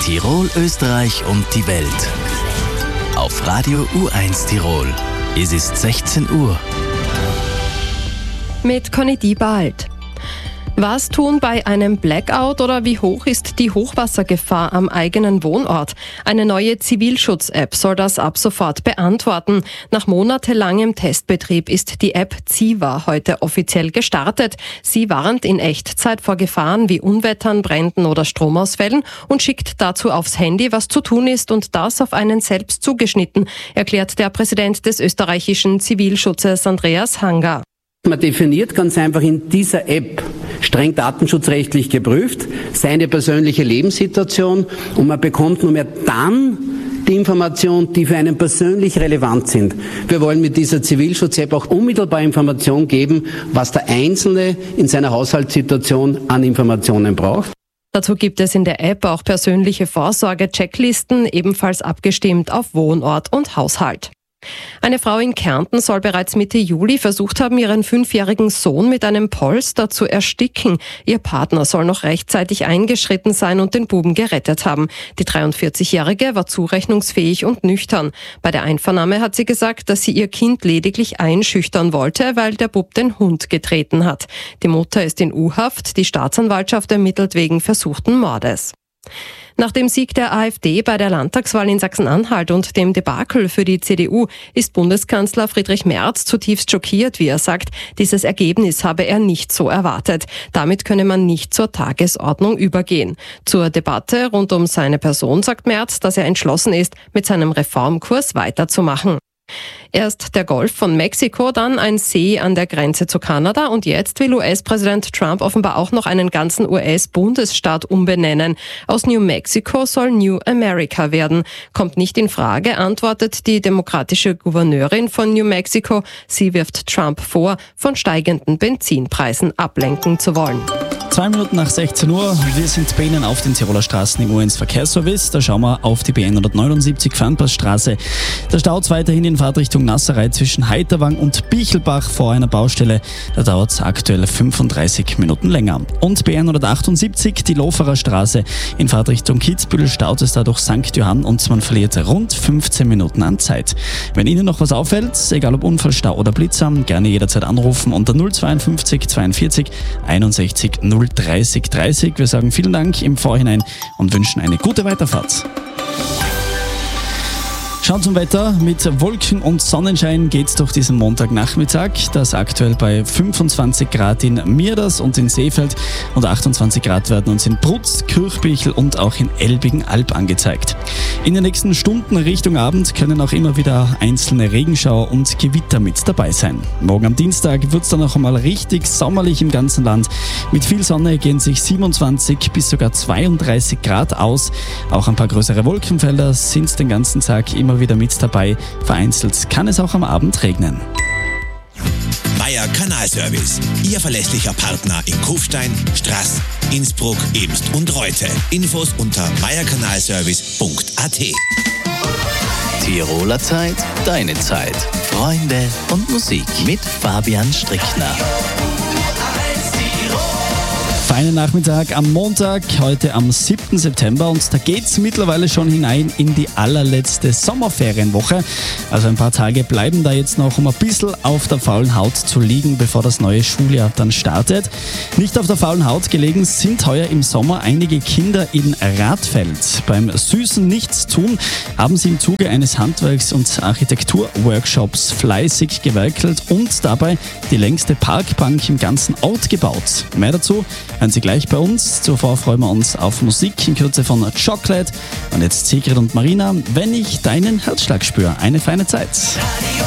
Tirol, Österreich und die Welt. Auf Radio U1 Tirol. Es ist 16 Uhr. Mit Conny Diebald. Was tun bei einem Blackout oder wie hoch ist die Hochwassergefahr am eigenen Wohnort? Eine neue Zivilschutz-App soll das ab sofort beantworten. Nach monatelangem Testbetrieb ist die App Ziva heute offiziell gestartet. Sie warnt in Echtzeit vor Gefahren wie Unwettern, Bränden oder Stromausfällen und schickt dazu aufs Handy, was zu tun ist und das auf einen selbst zugeschnitten, erklärt der Präsident des österreichischen Zivilschutzes Andreas Hanger. Man definiert ganz einfach in dieser App, streng datenschutzrechtlich geprüft, seine persönliche Lebenssituation und man bekommt nur mehr dann die Informationen, die für einen persönlich relevant sind. Wir wollen mit dieser Zivilschutz-App auch unmittelbar Informationen geben, was der Einzelne in seiner Haushaltssituation an Informationen braucht. Dazu gibt es in der App auch persönliche Vorsorge-Checklisten, ebenfalls abgestimmt auf Wohnort und Haushalt. Eine Frau in Kärnten soll bereits Mitte Juli versucht haben, ihren 5-jährigen Sohn mit einem Polster zu ersticken. Ihr Partner soll noch rechtzeitig eingeschritten sein und den Buben gerettet haben. Die 43-Jährige war zurechnungsfähig und nüchtern. Bei der Einvernahme hat sie gesagt, dass sie ihr Kind lediglich einschüchtern wollte, weil der Bub den Hund getreten hat. Die Mutter ist in U-Haft, die Staatsanwaltschaft ermittelt wegen versuchten Mordes. Nach dem Sieg der AfD bei der Landtagswahl in Sachsen-Anhalt und dem Debakel für die CDU ist Bundeskanzler Friedrich Merz zutiefst schockiert, wie er sagt. Dieses Ergebnis habe er nicht so erwartet. Damit könne man nicht zur Tagesordnung übergehen. Zur Debatte rund um seine Person sagt Merz, dass er entschlossen ist, mit seinem Reformkurs weiterzumachen. Erst der Golf von Mexiko, dann ein See an der Grenze zu Kanada und jetzt will US-Präsident Trump offenbar auch noch einen ganzen US-Bundesstaat umbenennen. Aus New Mexico soll New America werden. Kommt nicht in Frage, antwortet die demokratische Gouverneurin von New Mexico. Sie wirft Trump vor, von steigenden Benzinpreisen ablenken zu wollen. 2 Minuten nach 16 Uhr, wir sind bei Ihnen auf den Tiroler Straßen im U1 Verkehrsservice. Da schauen wir auf die B179 Fernpassstraße. Da staut es weiterhin in Fahrtrichtung Nasserei zwischen Heiterwang und Bichelbach vor einer Baustelle. Da dauert es aktuell 35 Minuten länger. Und B178, die Loferer Straße in Fahrtrichtung Kitzbühel, staut es da durch St. Johann und man verliert rund 15 Minuten an Zeit. Wenn Ihnen noch was auffällt, egal ob Unfall, Stau oder Blitzer, gerne jederzeit anrufen unter 052 42 61 030 30. Wir sagen vielen Dank im Vorhinein und wünschen eine gute Weiterfahrt. Schauen zum Wetter. Mit Wolken und Sonnenschein geht's durch diesen Montagnachmittag. Das aktuell bei 25 Grad in Mirders und in Seefeld und 28 Grad werden uns in Brutz, Kirchbichel und auch in Elbigen-Alb angezeigt. In den nächsten Stunden Richtung Abend können auch immer wieder einzelne Regenschauer und Gewitter mit dabei sein. Morgen am Dienstag wird's dann noch einmal richtig sommerlich im ganzen Land. Mit viel Sonne gehen sich 27 bis sogar 32 Grad aus. Auch ein paar größere Wolkenfelder sind den ganzen Tag immer wieder mit dabei. Vereinzelt kann es auch am Abend regnen. Meier Kanalservice. Ihr verlässlicher Partner in Kufstein, Straß, Innsbruck, Ebst und Reute. Infos unter meierkanalservice.at. Tiroler Zeit, deine Zeit. Freunde und Musik mit Fabian Strickner. Feinen Nachmittag am Montag, heute am 7. September und da geht's mittlerweile schon hinein in die allerletzte Sommerferienwoche. Also ein paar Tage bleiben da jetzt noch, um ein bisschen auf der faulen Haut zu liegen, bevor das neue Schuljahr dann startet. Nicht auf der faulen Haut gelegen sind heuer im Sommer einige Kinder in Radfeld. Beim süßen Nichtstun haben sie im Zuge eines Handwerks- und Architekturworkshops fleißig gewerkelt und dabei die längste Parkbank im ganzen Ort gebaut. Mehr dazu hören Sie gleich bei uns. Zuvor freuen wir uns auf Musik in Kürze von Chocolate. Und jetzt Sigrid und Marina, wenn ich deinen Herzschlag spüre. Eine feine Zeit.